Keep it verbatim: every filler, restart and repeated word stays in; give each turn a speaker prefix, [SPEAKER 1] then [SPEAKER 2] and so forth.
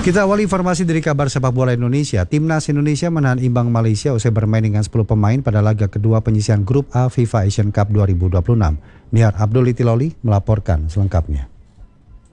[SPEAKER 1] Kita awali informasi dari kabar sepak bola Indonesia. Timnas Indonesia menahan imbang Malaysia usai bermain dengan sepuluh pemain pada laga kedua penyisihan Grup A FIFA Asian Cup dua ribu dua puluh enam. Nihar Abdul Itiloli melaporkan selengkapnya.